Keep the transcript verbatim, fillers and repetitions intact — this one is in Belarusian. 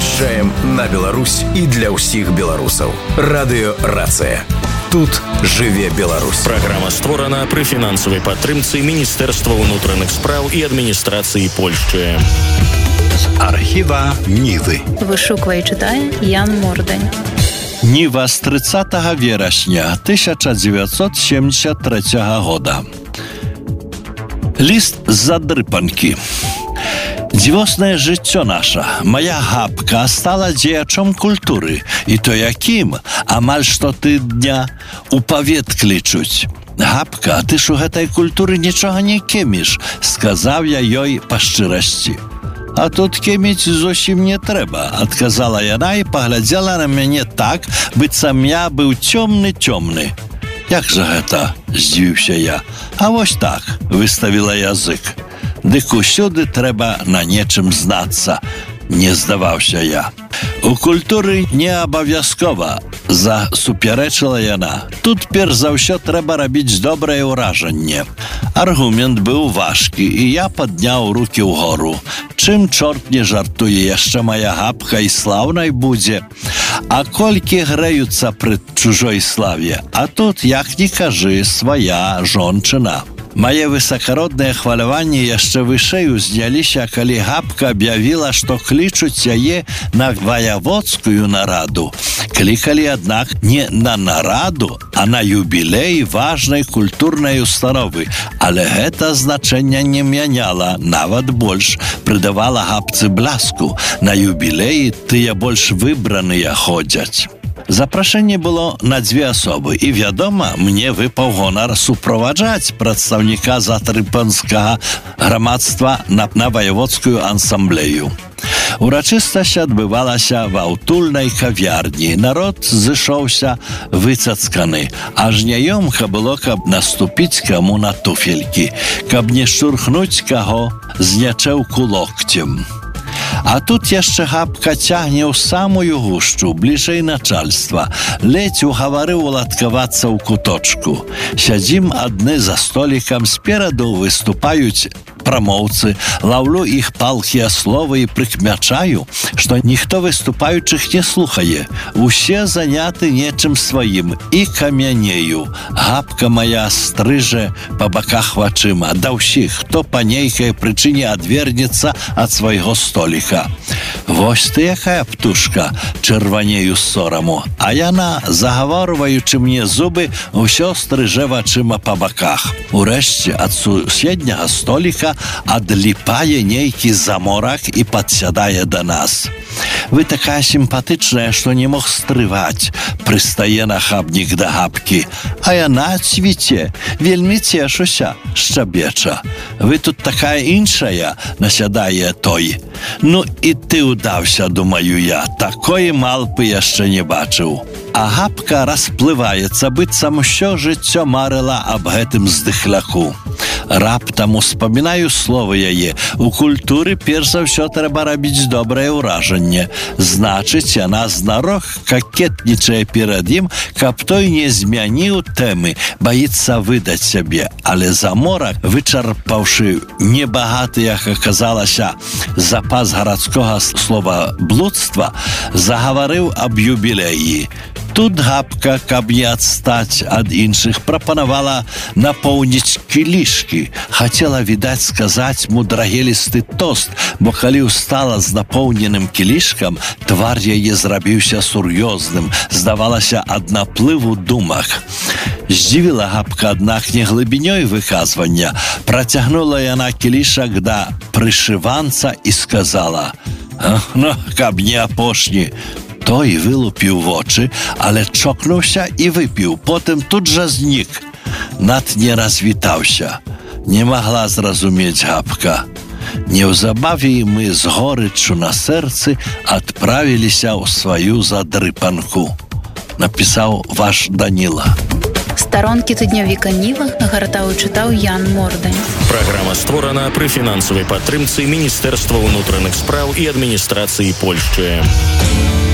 Выязджаем на Беларусь і для ўсіх беларусаў. Радыё Рацыя. Тут жыве Беларусь. Праграма створана пры фінансавай падтрымцы Міністэрства ўнутраных спраў і адміністрацыі Польшчы. З архіва Нівы. Вышуквае і чытае Ян Мордань. Ніва з тридцятого верасня тысяча девятьсот семьдесят третьего года. Ліст з задрыпанкі. Дзівоснае жыццё наша, моя гапка стала дзеячом культуры, і то якім, амаль штотыдня у павет клічуць. Гапка, ты ж у гэтай культуры нічога не кеміш, сказаў я ёй па шчырасці. А тут кеміць зусім не трэба, адказала яна і паглядзела на мяне так, быццам я быў цёмны-цёмны. Як жа гэта? Здзівіўся я. А вось так, выставіла язык. Дык усюды трэба на нечым знацца, не здаваўся я. У культуры не абавязкова, засупярэчыла яна. Тут перш за ўсё трэба рабіць добрае ўражанне. Аргумент быў важкі, і я падняў рукі ўгору. Чым чорт не жартуе, яшчэ моя гапка і слаўнай будзе. А колькі грэюцца пры чужой славе, а тут, як ні кажы, свая жончына. Мае высакародныя хваляванні яшчэ вышэй узняліся, калі гапка аб'явіла, што клічуць яе на ваяводскую нараду. Клікалі, аднак, не на нараду, а на юбілей важнай культурнай установы. Але гэта значэння не мяняла, нават больш, прыдавала гапцы бляску. На юбілеі тыя больш выбраныя ходзяць. Запрашэнне было на дзве асобы, і, вядома, мне выпаў гонар суправаджаць прадстаўніка задрыпанскага грамадства на, на ваяводскую ансамблею. Урачыстасць адбывалася ва ўтульнай кавярні. Народ зышоўся выцацканы. Аж няёмка было, каб наступіць каму на туфелькі, каб не штурхнуць каго з нячэўку локцем. А тут яшчэ гапка цягне ў самую гушчу, бліжэй начальства. Ледзь угаварыў уладкавацца ў куточку. Сядзім адны за столікам, спераду выступаюць прамоўцы, лаўлю іх палкія словы і прыкмячаю, што ніхто выступаючых не слухае. Усе заняты нечым сваім і камянею. Гапка моя стрыже па баках вачыма да ўсіх, хто па нейкай прычыне адвернецца ад свайго століка. Вось ты якая птушка, чырванею з сораму, а яна, загаворваючы мне зубы, усё стрыже вачыма па баках. Урэшце ад суседняга століка адліпае нейкі заморак і падсядае да нас. Вы такая сімпатычная, што не мог стрываць, прыстае нахабнік да гапкі. А яна цвіце, вельмі цешуся, шчабеча. Вы тут такая іншая, насядае той. Ну і ты ўдаўся, думаю я, такой малпы яшчэ не бачыў. А гапка расплываецца, быццам усё жыццё марыла аб гэтым здыхляку. Раптам успамінаю словы яе. У культуры перш за ўсё трэба рабіць добрае ўражанне. Значыць, яна знарок какетнічае перад ім, каб той не змяніў тэмы, баіцца выдаць сябе. Але заморак, вычарпаўшы небагаты, як аказалася, запас гарадскога слова блудства, загаварыў аб юбілеі. Тут гапка, каб не адстаць ад іншых, прапанавала напоўніць кілішкі. Хацела, відаць, сказаць мудрагелісты тост, бо калі ўстала з напоўненым кілішкам, твар яе зрабіўся сур'ёзным, здавалася, ад наплыву думак. Здзівіла гапка, аднак, не глыбінёй выказвання. Працягнула яна кілішак да прышыванца і сказала: «Ну, каб не апошні». Той вылупіў вочы, але чокнуўся і выпіў, потым тут жа знік. Над не развітаўся. Не магла зразумець гапка. Неўзабаве мы з горыччу на сэрцы адправіліся ў сваю задрыпанку. Напісаў ваш Даніла. Старонкі тыднёвіка Ніва гартаў і чытаў Ян Мордань. Праграма створана пры фінансавай падтрымцы Міністэрства ўнутраных спраў і адміністрацыі Польшчы.